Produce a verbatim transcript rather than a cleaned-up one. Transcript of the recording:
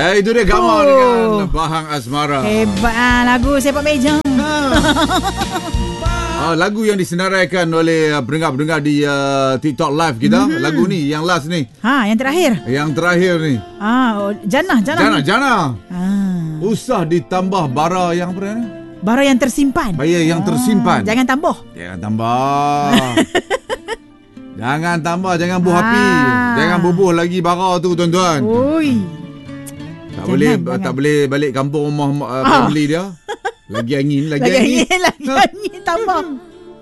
Ya, itu dia Gamal oh. dengan Bahang Asmara. Hebat ah, lagu sepak meja. Ha. Ah, lagu yang disenaraikan oleh uh, pendengar-pendengar di uh, TikTok live kita. Mm-hmm. Lagu ni yang last ni. Ha, yang terakhir. Yang terakhir ni. Ah, oh, Jannah, Jannah. Jannah, Jannah. Ah. Usah ditambah bara yang apa ni? Bara yang tersimpan. Bara yang tersimpan. Ah, jangan tambah. Jangan tambah. Jangan tambah, jangan buh ah. api. Jangan bubuh lagi bara tu, tuan-tuan. Oi. Tak jangan, boleh jangan. Tak boleh balik kampung rumah uh, family ah. dia. Lagi angin, lagi, lagi angin. angin. Lagi angin tambah.